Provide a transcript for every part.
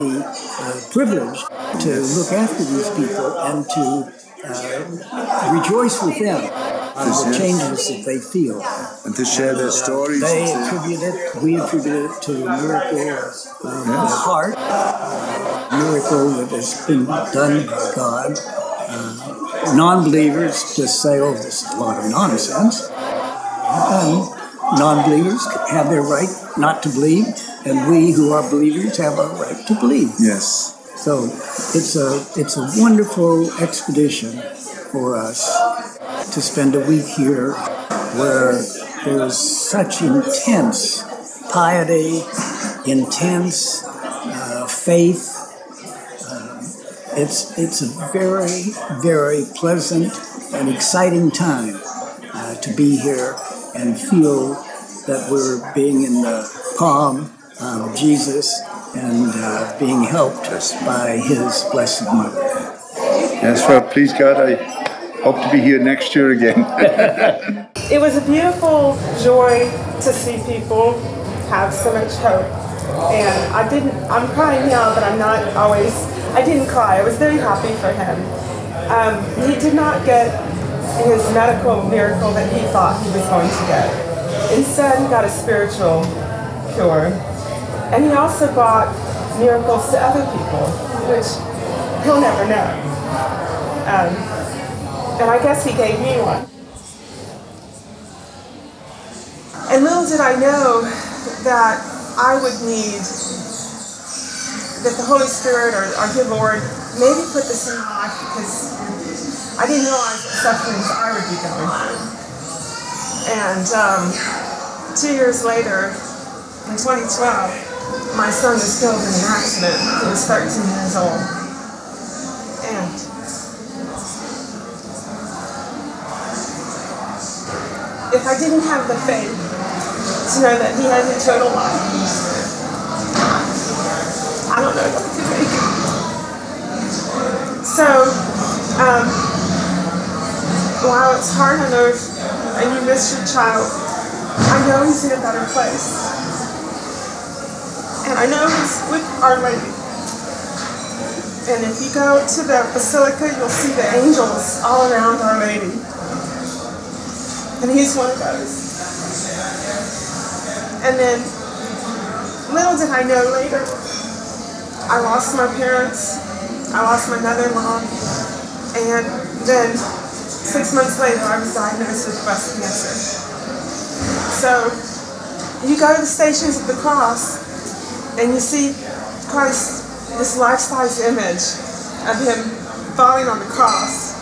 privilege to look after these people and to rejoice with them on the changes that they feel. And to share their stories. We attribute it to the miracle of the heart, miracle that has been done by God. Non-believers just say, oh, this is a lot of nonsense. Non-believers have their right not to believe, and we who are believers have our right to believe. Yes. So it's a wonderful expedition for us to spend a week here where there's such intense piety, intense faith. It's a very, very pleasant and exciting time to be here and feel that we're being in the palm of Jesus and being helped by His Blessed Mother. Yes, well, please God, I hope to be here next year again. It was a beautiful joy to see people have so much hope. And I'm crying now, but I didn't cry. I was very happy for him. He did not get his medical miracle that he thought he was going to get. Instead, he got a spiritual cure. And he also brought miracles to other people, which he'll never know. And I guess he gave me one. And little did I know that I would need, that the Holy Spirit or good Lord maybe put this in my life because I didn't realize what sufferings I would be going through. And 2 years later, in 2012, my son was killed in an accident. He was 13 years old. And if I didn't have the faith to know that he had eternal life, I don't know if I could make it. So, while it's hard on earth and you miss your child, I know he's in a better place. And I know he's with Our Lady. And if you go to the Basilica, you'll see the angels all around Our Lady. And he's one of those. And then, little did I know later, I lost my parents, I lost my mother-in-law, and then 6 months later I was diagnosed with breast cancer. So, you go to the Stations of the Cross, and you see Christ, this life-size image of him falling on the cross.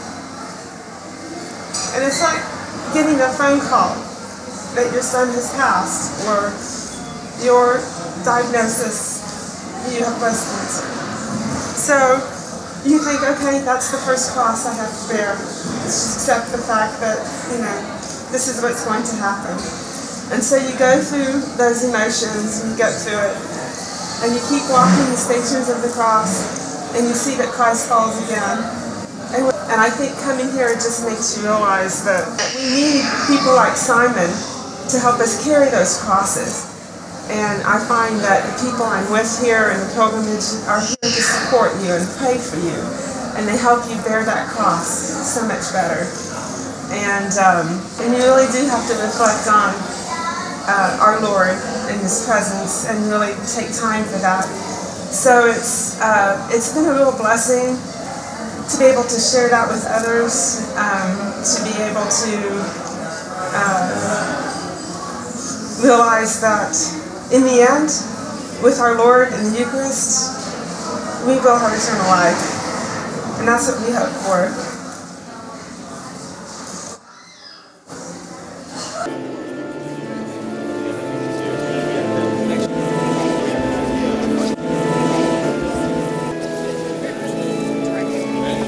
And it's like getting a phone call that your son has passed, or your diagnosis, you have breast cancer. So you think, okay, that's the first cross I have to bear. Just accept the fact that, this is what's going to happen. And so you go through those emotions, and you get through it, and you keep walking the Stations of the Cross, and you see that Christ falls again. And I think coming here just makes you realize that we need people like Simon to help us carry those crosses. And I find that the people I'm with here in the pilgrimage are here to support you and pray for you. And they help you bear that cross so much better. And you really do have to reflect on our Lord in His presence and really take time for that. So it's been a real blessing to be able to share that with others, to be able to realize that in the end, with our Lord in the Eucharist, we will have eternal life. And that's what we hope for.